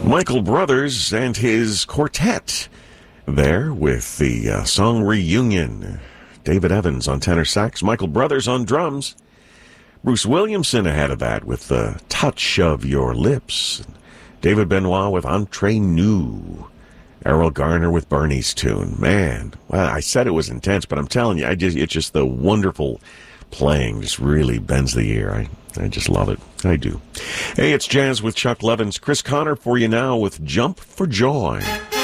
Michael Brothers and his quartet there with the song Reunion. David Evans on tenor sax, Michael Brothers on drums. Bruce Williamson ahead of that with The Touch of Your Lips. David Benoit with Entre Nous. Errol Garner with Bernie's tune. Man, well, I said it was intense, but I'm telling you, it's just the wonderful playing just really bends the ear. I just love it. I do. Hey, it's Jazz with Chuck Levins. Chris Connor for you now with Jump for Joy.